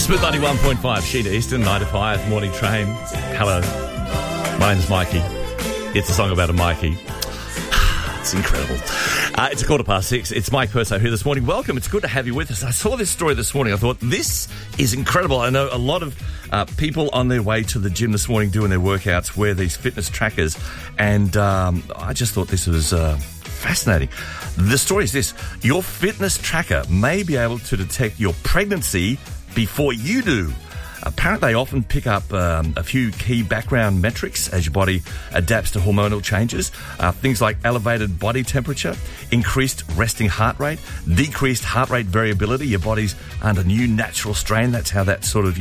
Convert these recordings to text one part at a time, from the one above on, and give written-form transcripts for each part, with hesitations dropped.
Smooth 91.5, Sheeta Eastern, 9 to 5, morning train. Hello, my name's Mikey. It's a song about a Mikey. It's incredible. It's 6:15. It's Mike Perso here this morning. Welcome. It's good to have you with us. I saw this story this morning. I thought, this is incredible. I know a lot of people on their way to the gym this morning doing their workouts wear these fitness trackers, and I just thought this was fascinating. The story is this. Your fitness tracker may be able to detect your pregnancy before you do. Apparently, they often pick up a few key background metrics as your body adapts to hormonal changes. Things like elevated body temperature, increased resting heart rate, decreased heart rate variability. Your body's under new natural strain. That's how that's sort of,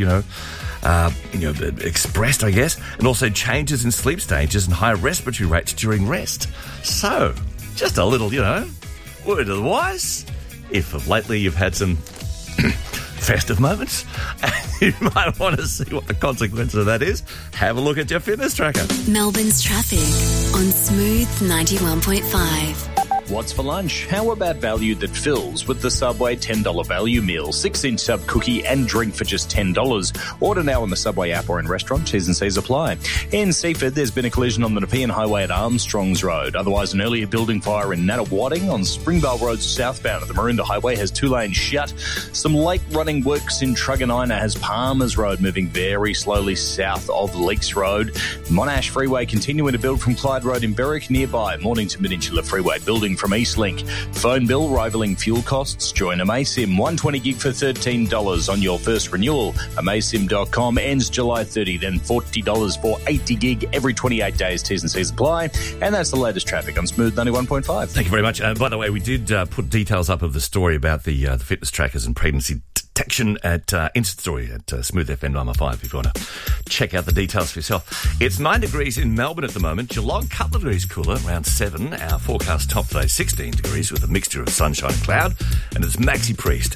expressed, I guess. And also changes in sleep stages and higher respiratory rates during rest. So, just a little, word of the wise. If of lately you've had some festive moments, and you might want to see what the consequence of that is, have a look at your fitness tracker. Melbourne's traffic on Smooth 91.5. What's for lunch? How about value that fills with the Subway $10 value meal? 6-inch sub cookie and drink for just $10. Order now on the Subway app or in restaurant. T's and C's apply. In Seaford, there's been a collision on the Nepean Highway at Armstrongs Road. Otherwise, an earlier building fire in Nunawading on Springvale Road southbound of the Maroondah Highway has 2 lanes shut. Some late running works in Truganina has Palmers Road moving very slowly south of Leaks Road. Monash Freeway continuing to build from Clyde Road in Berwick. Nearby, Mornington Peninsula Freeway building from Eastlink. Phone bill rivaling fuel costs? Join Amasim. 120 gig for $13 on your first renewal. Amasim.com ends July 30, then $40 for 80 gig every 28 days. T's and C's apply. And that's the latest traffic on Smooth 91.5. Thank you very much. By the way, we did put details up of the story about the fitness trackers and pregnancy detection at Insta Story at Smooth FM 95 if you want to check out the details for yourself. It's 9 degrees in Melbourne at the moment. Geelong, a couple of degrees cooler, around 7. Our forecast top today, 16 degrees with a mixture of sunshine and cloud. And it's Maxi Priest